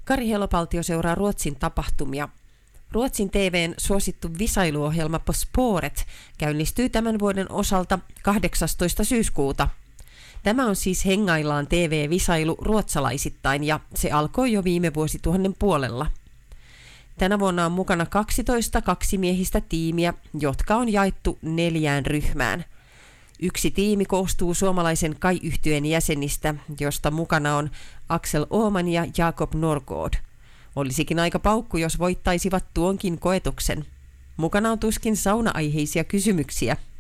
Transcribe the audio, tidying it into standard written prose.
Kari Helopaltio seuraa Ruotsin tapahtumia. Ruotsin TV:n suosittu visailuohjelma På spåret käynnistyy tämän vuoden osalta 18. syyskuuta. Tämä on siis hengaillaan TV-visailu ruotsalaisittain ja se alkoi jo viime vuosituhannen puolella. Tänä vuonna on mukana 12 kaksimiehistä tiimiä, jotka on jaettu 4 ryhmään. Yksi tiimi koostuu suomalaisen Kai-yhtyeen jäsenistä, josta mukana on Axel Åhman ja Jakob Norgård. Olisikin aika paukku, jos voittaisivat tuonkin koetuksen. Mukana on tuskin sauna-aiheisia kysymyksiä.